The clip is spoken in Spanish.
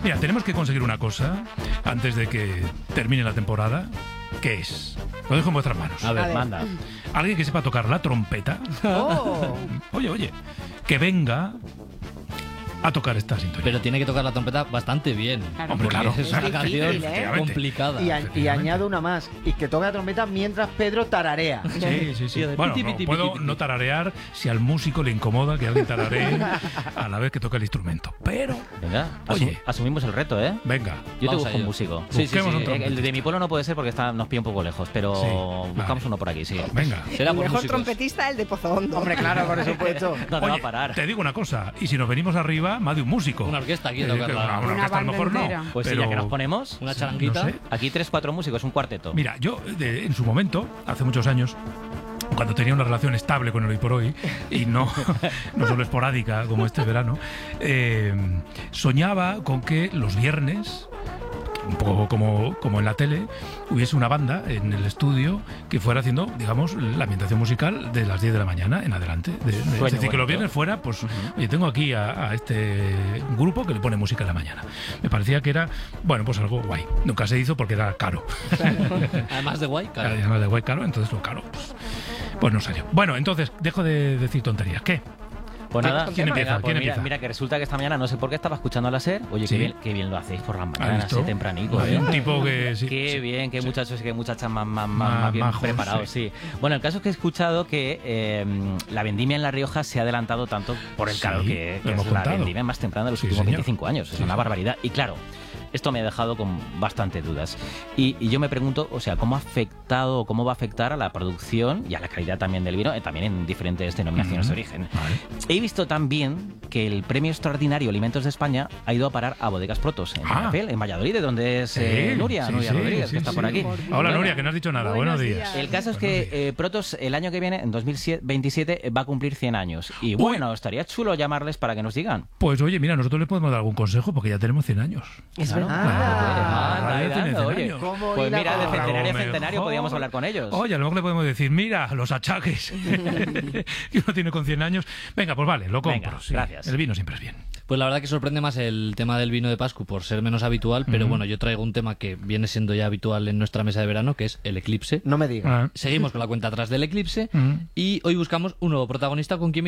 Mira, tenemos que conseguir una cosa antes de que termine la temporada. ¿Qué es? Lo dejo en vuestras manos. A ver, ver. manda. Alguien que sepa tocar la trompeta. Oh. Oye, que venga a tocar esta sintonía. Pero tiene que tocar la trompeta bastante bien. Hombre, porque claro. es una Es canción difícil, ¿eh? complicada. Y añado una más, y que toque la trompeta mientras Pedro tararea. Sí. Bueno, no, puedo no tararear si al músico le incomoda que alguien tararee a la vez que toca el instrumento. Pero, Venga, Oye. asumimos el reto, ¿eh? venga. Yo te Vamos a busco un ello. músico. Busquemos un trompetista. El de mi pueblo no puede ser porque nos pilla un poco lejos, pero Sí, buscamos vale. uno por aquí, sí. Venga. Será El por mejor músicos. trompetista, el de Pozo Hondo. Hombre, claro, por supuesto. ¿Dónde va Oye, a parar? te digo una cosa, y si nos venimos arriba, más de un músico. Una orquesta aquí a tocarla. Una Una orquesta a lo mejor banda no. entera. Pues sí, pero, ya que nos ponemos, Una charanguita. no sé. aquí 3-4 músicos, un cuarteto. Mira, yo en su momento, hace muchos años, cuando tenía una relación estable con el Hoy por Hoy, y no solo esporádica como este verano, soñaba con que los viernes, un poco como en la tele, hubiese una banda en el estudio que fuera haciendo, digamos, la ambientación musical de las 10 de la mañana en adelante. Es decir, que bonito. los viernes fuera, pues, oye, tengo aquí a este grupo que le pone música en la mañana. Me parecía que era, bueno, pues algo guay. Nunca se hizo porque era caro. Además de guay, claro. Además de guay caro, entonces lo caro, pues no salió. Bueno, entonces, dejo de decir tonterías. ¿Qué? Pues nada, ¿Quién empieza? venga, pues ¿Quién mira, empieza? mira que resulta que esta mañana no sé por qué estaba escuchando a la SER. Oye, Sí. qué bien lo hacéis por las ¿Has mañanas, visto? tempranico. Hay ¿eh? un tipo que... sí, Qué sí. bien, qué muchachos y qué muchachas más bien majos, preparados, sí. Bueno, el caso es que he escuchado que la vendimia en La Rioja se ha adelantado tanto por el Sí, calor que lo es hemos la contado. vendimia más temprana de los Sí, últimos señor. 25 años. Es Sí, una sí. barbaridad. Y claro, esto me ha dejado con bastante dudas. Y yo me pregunto, o sea, ¿cómo va a afectar a la producción y a la calidad también del vino, también en diferentes denominaciones de origen? Vale. He visto también que el Premio Extraordinario Alimentos de España ha ido a parar a Bodegas Protos, en Peñafiel, en Valladolid, de donde es Nuria Rodríguez, que está por aquí. Hola, Bueno, Nuria, que no has dicho nada. Buenos días. el caso es que Protos el año que viene, en 2027, va a cumplir 100 años. Y bueno, estaría chulo llamarles para que nos digan. Pues oye, mira, nosotros les podemos dar algún consejo porque ya tenemos 100 años. Es verdad. Radio tiene 100 oye. años. ¿Cómo Pues ir a- mira, de Ahora, centenario a lo centenario mejor. podríamos hablar con ellos. Oye, a lo mejor le podemos decir, mira, los achaques que uno tiene con 100 años. Venga, pues vale, lo compro. Venga, sí. gracias. El vino siempre es bien. Pues la verdad que sorprende más el tema del vino de Pascu por ser menos habitual, pero bueno, yo traigo un tema que viene siendo ya habitual en nuestra mesa de verano, que es el eclipse. No me digas. Ah. Seguimos con la cuenta atrás del eclipse Mm. y hoy buscamos un nuevo protagonista con quien